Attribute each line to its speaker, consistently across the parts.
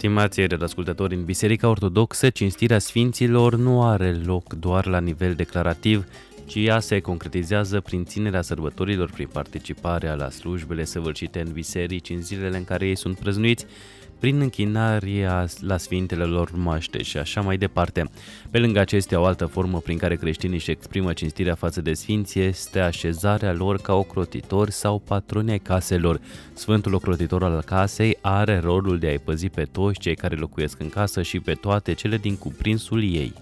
Speaker 1: Stimați ascultători, în Biserica Ortodoxă, cinstirea sfinților nu are loc doar la nivel declarativ, ci ea se concretizează prin ținerea sărbătorilor, prin participarea la slujbele săvârșite în biserici, în zilele în care ei sunt prăznuiți, prin închinarea la sfintele lor moaște și așa mai departe. Pe lângă acestea, o altă formă prin care creștinii își exprimă cinstirea față de sfinți este așezarea lor ca ocrotitori sau patroni ai caselor. Sfântul ocrotitor al casei are rolul de a-i păzi pe toți cei care locuiesc în casă și pe toate cele din cuprinsul ei.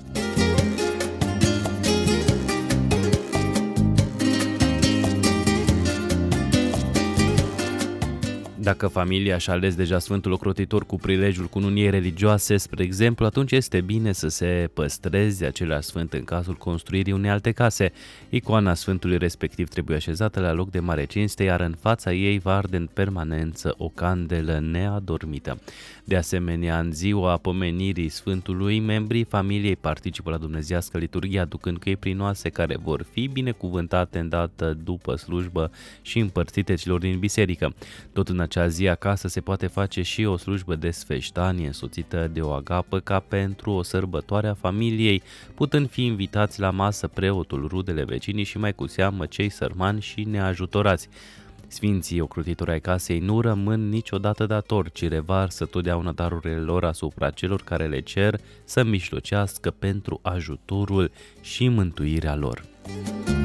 Speaker 1: Dacă familia și-a ales deja Sfântul Ocrotitor cu prilejul cununiei religioase, spre exemplu, atunci este bine să se păstreze același sfânt în cazul construirii unei alte case. Icoana sfântului respectiv trebuie așezată la loc de mare cinste, iar în fața ei va arde în permanență o candelă neadormită. De asemenea, în ziua pomenirii Sfântului, membrii familiei participă la dumnezeiască liturghie, aducând căi prinoase care vor fi binecuvântate îndată după slujbă și împărțite celor din biserică. Tot în acea zi acasă se poate face și o slujbă de sfeștanie însoțită de o agapă ca pentru o sărbătoare a familiei, putând fi invitați la masă preotul, rudele, vecinii și mai cu seamă cei sărmani și neajutorați. Sfinții ocrotitori ai casei nu rămân niciodată datori, ci revarsă totdeauna darurile lor asupra celor care le cer să mijlocească pentru ajutorul și mântuirea lor.